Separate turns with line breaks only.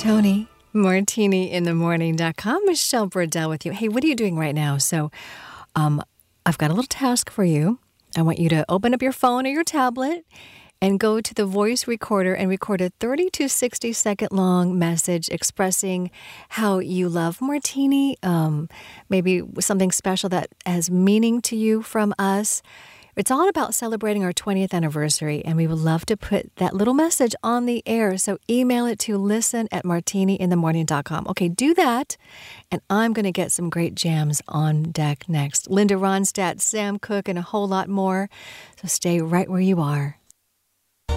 Tony, martiniinthemorning.com. Michelle Burdell with you. Hey, what are you doing right now? So I've got a little task for you. I want you to open up your phone or your tablet and go to the voice recorder and record a 30 to 60 second long message expressing how you love Martini, maybe something special that has meaning to you from us. It's all about celebrating our 20th anniversary, and we would love to put that little message on the air. So email it to listen@martiniinthemorning.com. Okay, do that, and I'm going to get some great jams on deck next. Linda Ronstadt, Sam Cooke, and a whole lot more. So stay right where you are.